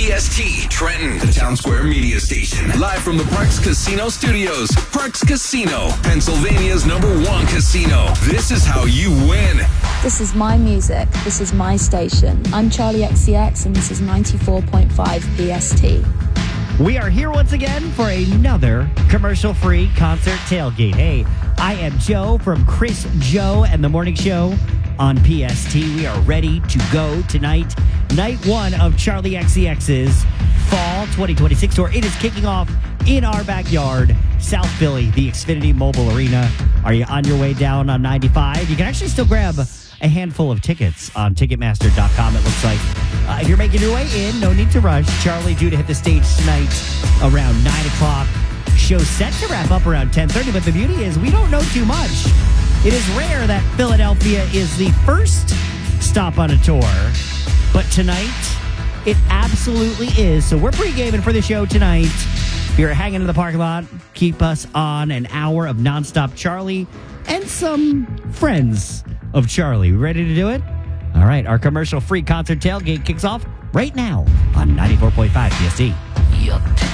PST, Trenton, the Town Square Media Station. Live from the Parx Casino Studios. Parx Casino, Pennsylvania's #1 casino. This is how you win. This is my music. This is my station. I'm Charlie XCX, and this is 94.5 PST. We are here once again for another commercial-free concert tailgate. Hey, I am Joe from Chris, Joe, and the Morning Show on PST. We are ready to go tonight. Night one of Charlie XCX's Fall 2026 tour. It is kicking off in our backyard, South Philly, the Xfinity Mobile Arena. Are you on your way down on 95? You can actually still grab a handful of tickets on Ticketmaster.com, it looks like. If you're making your way in, no need to rush. Charlie due to hit the stage tonight around 9 o'clock. Show set to wrap up around 10:30, but the beauty is we don't know too much. It is rare that Philadelphia is the first stop on a tour, but tonight it absolutely is. So we're pre-gaming for the show tonight. If you're hanging in the parking lot, keep us on an hour of nonstop Charlie and some friends of Charlie. Ready to do it? All right, our commercial-free concert tailgate kicks off right now on 94.5 PST. Yup.